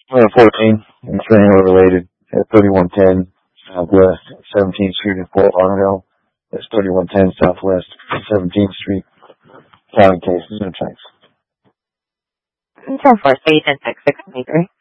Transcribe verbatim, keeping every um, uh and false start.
Uh, fourteen, and Triangle related at thirty-one ten Southwest seventeenth Street in Fort Lauderdale. That's thirty-one ten Southwest seventeenth Street. Counting cases and thanks. ten four, eight, and six six twenty-three.